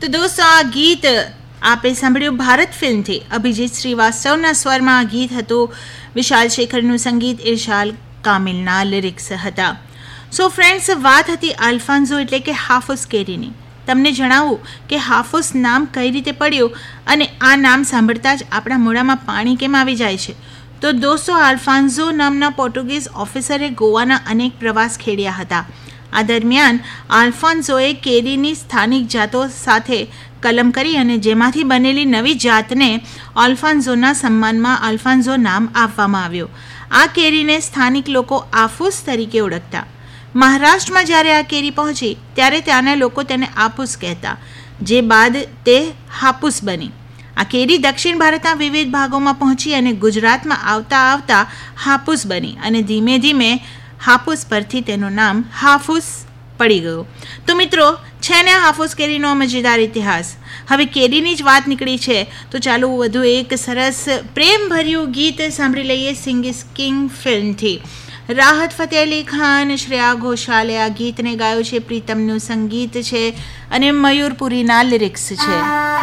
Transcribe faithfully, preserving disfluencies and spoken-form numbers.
તો દોસ્તો, આ ગીત આપે સાંભળ્યું ભારત ફિલ્મથી. અભિજીત શ્રીવાસ્તવના સ્વરમાં આ ગીત હતું. વિશાલ શેખરનું સંગીત, ઇરશાલ કામિલના લિરિક્સ હતા. સો ફ્રેન્ડ્સ, વાત હતી આલ્ફાન્સો એટલે કે હાફૂસ કેરીની. તમને જણાવું કે હાફૂસ નામ કઈ રીતે પડ્યું અને આ નામ સાંભળતા જ આપણા મોઢામાં પાણી કેમ આવી જાય છે. તો દોસ્તો, આલ્ફાન્સો નામના પોર્ટુગીઝ ઓફિસરે ગોવાના અનેક પ્રવાસ ખેડ્યા હતા. આ દરમિયાન આલ્ફાન્સોએ કેરીની સ્થાનિક જાતો સાથે કલમ કરી અને જેમાંથી બનેલી નવી જાતને આલ્ફાન્સોના સન્માનમાં આલ્ફાન્સો નામ આપવામાં આવ્યું. આ કેરીને સ્થાનિક લોકો આફૂસ તરીકે ઓળખતા. મહારાષ્ટ્રમાં જ્યારે આ કેરી પહોંચી ત્યારે ત્યાંના લોકો તેને આફૂસ કહેતા, જે બાદ તે હાપૂસ બની. આ કેરી દક્ષિણ ભારતના વિવિધ ભાગોમાં પહોંચી અને ગુજરાતમાં આવતા આવતા હાપૂસ બની અને ધીમે ધીમે હાપૂસ પરથી તેનું નામ હાફૂસ પડી ગયું. તો મિત્રો, છે ને હાફૂસ કેરીનો મજેદાર ઇતિહાસ. હવે કેરીની જ વાત નીકળી છે તો ચાલો વધુ એક સરસ પ્રેમભર્યું ગીત સાંભળી લઈએ સિંગ ઇઝ કિંગ ફિલ્મથી. રાહત ફતેહ અલી ખાન, શ્રેયા ઘોષાલે આ ગીતને ગાયું છે. પ્રીતમનું સંગીત છે અને મયુરપુરીના લિરિક્સ છે.